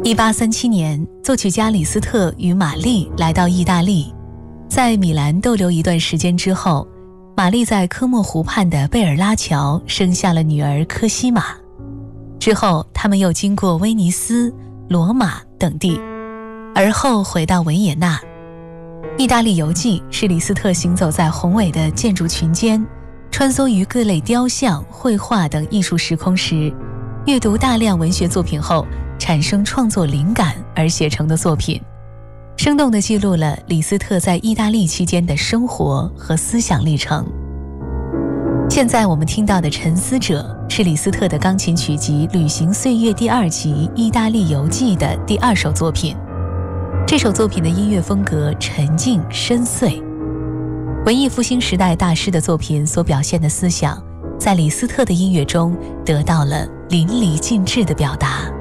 1837年，作曲家李斯特与玛丽来到意大利，在米兰逗留一段时间之后，玛丽在科莫湖畔的贝尔拉桥生下了女儿科西玛。之后他们又经过威尼斯、罗马等地，而后回到维也纳。意大利游记是李斯特行走在宏伟的建筑群间，穿梭于各类雕像、绘画等艺术时空时，阅读大量文学作品后产生创作灵感而写成的作品，生动地记录了李斯特在意大利期间的生活和思想历程。现在我们听到的《沉思者》是李斯特的钢琴曲集《旅行岁月》第2集《意大利游记》的第2首作品。这首作品的音乐风格沉静深邃，文艺复兴时代大师的作品所表现的思想，在李斯特的音乐中得到了淋漓尽致的表达。